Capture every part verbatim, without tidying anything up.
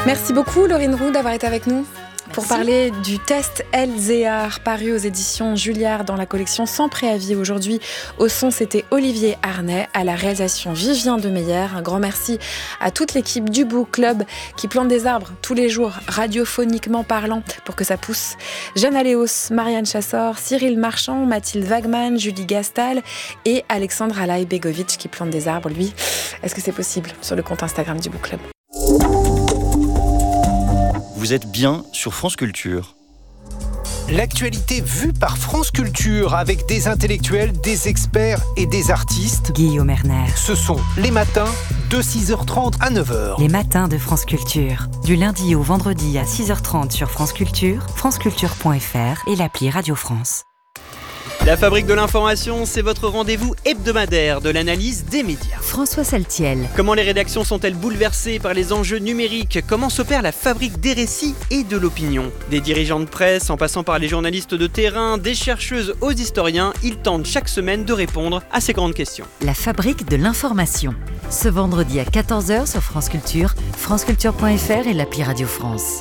Merci beaucoup Laurine Roux d'avoir été avec nous. Pour Merci. parler du test Elzéar, paru aux éditions Julliard dans la collection Sans préavis aujourd'hui. Au son, c'était Olivier Arnay, à la réalisation Vivien Demeyer. Un grand merci à toute l'équipe du Book Club qui plante des arbres tous les jours, radiophoniquement parlant, pour que ça pousse. Jeanne Aléos, Marianne Chassor, Cyril Marchand, Mathilde Wagman, Julie Gastal et Alexandre Alaï-Begovic qui plante des arbres, lui. Est-ce que c'est possible sur le compte Instagram du Book Club? Vous êtes bien sur France Culture. L'actualité vue par France Culture avec des intellectuels, des experts et des artistes. Guillaume Erner. Ce sont les matins de six heures trente à neuf heures. Les matins de France Culture. Du lundi au vendredi à six heures trente sur France Culture, franceculture point f r et l'appli Radio France. La Fabrique de l'information, c'est votre rendez-vous hebdomadaire de l'analyse des médias. François Saltiel. Comment les rédactions sont-elles bouleversées par les enjeux numériques? Comment s'opère la fabrique des récits et de l'opinion? Des dirigeants de presse, en passant par les journalistes de terrain, des chercheuses aux historiens, ils tentent chaque semaine de répondre à ces grandes questions. La Fabrique de l'information. Ce vendredi à quatorze heures sur France Culture, franceculture point f r et l'appli Radio France.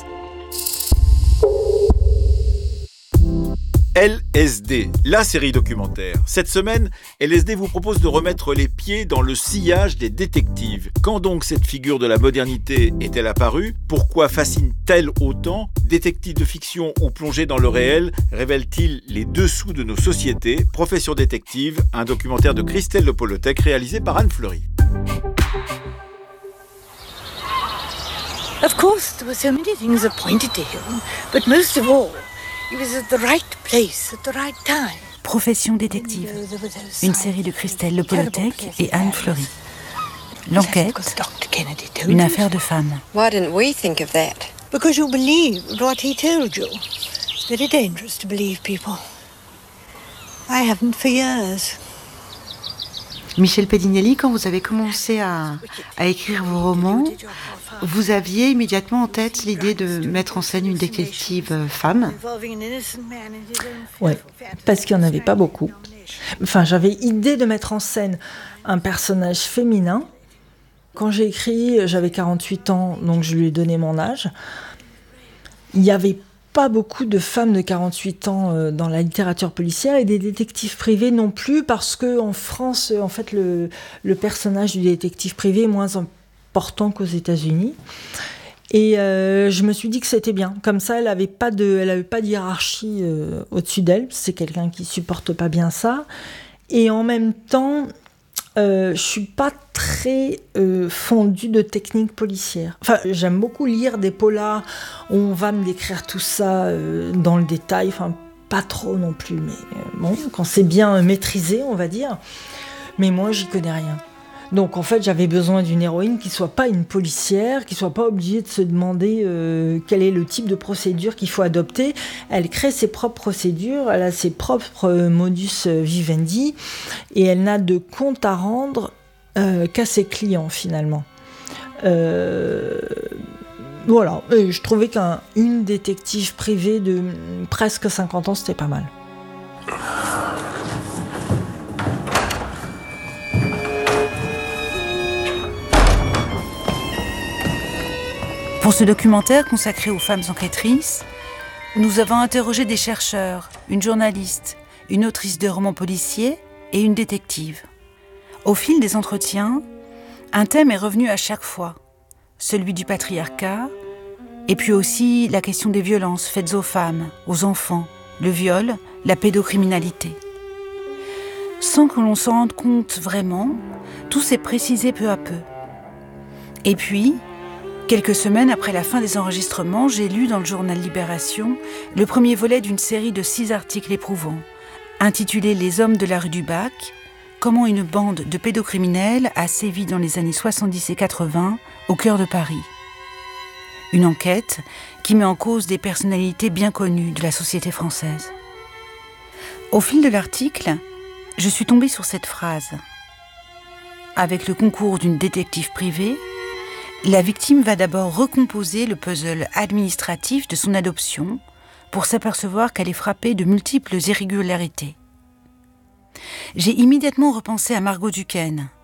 L S D, la série documentaire. Cette semaine, L S D vous propose de remettre les pieds dans le sillage des détectives. Quand donc cette figure de la modernité est-elle apparue? Pourquoi fascine-t-elle autant? Détectives de fiction ou plongés dans le réel, révèle-t-il les dessous de nos sociétés? Profession détective, un documentaire de Christelle Le Polotec réalisé par Anne Fleury. Of course, there were so many things that pointed to him, but most of all, he was at the right place at the right time. Profession détective, une série de Christelle Le Polotec et Anne Fleury. L'enquête, une affaire de femme. Why didn't we think of that? Because you believed what he told you. It's very dangerous to believe people. I haven't for years. Michel Pedignelli, quand vous avez commencé à, à écrire vos romans, vous aviez immédiatement en tête l'idée de mettre en scène une détective femme? Oui, parce qu'il n'y en avait pas beaucoup. Enfin, j'avais idée de mettre en scène un personnage féminin. Quand j'ai écrit, j'avais quarante-huit ans, donc je lui ai donné mon âge. Il n'y avait pas beaucoup de femmes de quarante-huit ans dans la littérature policière et des détectives privés non plus, parce qu'en France, en fait, le, le personnage du détective privé est moins important qu'aux États-Unis. Et euh, je me suis dit que c'était bien. Comme ça, elle n'avait pas de, elle avait pas de hiérarchie euh, au-dessus d'elle. C'est quelqu'un qui supporte pas bien ça. Et en même temps, euh, je suis pas très euh, fondue de techniques policières. Enfin, j'aime beaucoup lire des polars où on va me décrire tout ça euh, dans le détail. Enfin, pas trop non plus, mais euh, bon, quand c'est bien maîtrisé, on va dire. Mais moi, j'y connais rien. Donc en fait, j'avais besoin d'une héroïne qui soit pas une policière, qui soit pas obligée de se demander euh, quel est le type de procédure qu'il faut adopter. Elle crée ses propres procédures, elle a ses propres modus vivendi et elle n'a de compte à rendre euh, qu'à ses clients finalement. Euh, voilà, et je trouvais qu'une détective privée de presque cinquante ans, c'était pas mal. Pour ce documentaire consacré aux femmes enquêtrices, nous avons interrogé des chercheurs, une journaliste, une autrice de romans policiers et une détective. Au fil des entretiens, un thème est revenu à chaque fois, celui du patriarcat, et puis aussi la question des violences faites aux femmes, aux enfants, le viol, la pédocriminalité. Sans que l'on s'en rende compte vraiment, tout s'est précisé peu à peu. Et puis, quelques semaines après la fin des enregistrements, j'ai lu dans le journal Libération le premier volet d'une série de six articles éprouvants, intitulé « Les hommes de la rue du Bac », comment une bande de pédocriminels a sévi dans les années soixante-dix et quatre-vingts au cœur de Paris. Une enquête qui met en cause des personnalités bien connues de la société française. Au fil de l'article, je suis tombée sur cette phrase. Avec le concours d'une détective privée, la victime va d'abord recomposer le puzzle administratif de son adoption pour s'apercevoir qu'elle est frappée de multiples irrégularités. J'ai immédiatement repensé à Margot Duquesne,